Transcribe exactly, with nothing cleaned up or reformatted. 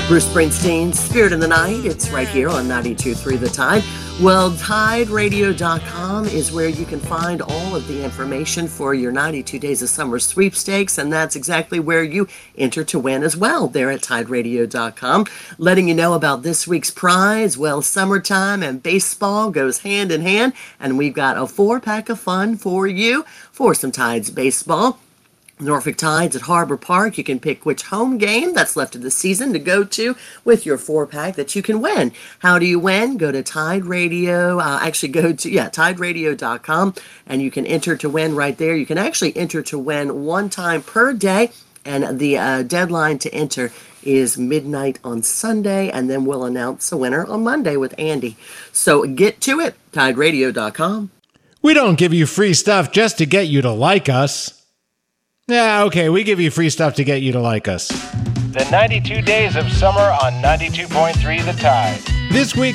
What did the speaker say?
Bruce Springsteen's Spirit in the Night. It's right here on ninety-two point three The Tide. Well, Tide Radio dot com is where you can find all of the information for your ninety-two Days of Summer sweepstakes, and that's exactly where you enter to win as well, there at Tide Radio dot com. Letting you know about this week's prize. Well, summertime and baseball goes hand in hand, and we've got a four-pack of fun for you for some Tides baseball. Norfolk Tides at Harbor Park. You can pick which home game that's left of the season to go to with your four-pack that you can win. How do you win? Go to Tide Radio. Uh, actually, go to, yeah, Tide Radio dot com, and you can enter to win right there. You can actually enter to win one time per day, and the uh, deadline to enter is midnight on Sunday, and then we'll announce the winner on Monday with Andy. So get to it, Tide Radio dot com. We don't give you free stuff just to get you to like us. Yeah, okay, we give you free stuff to get you to like us. The ninety-two Days of Summer on ninety-two point three The Tide. This week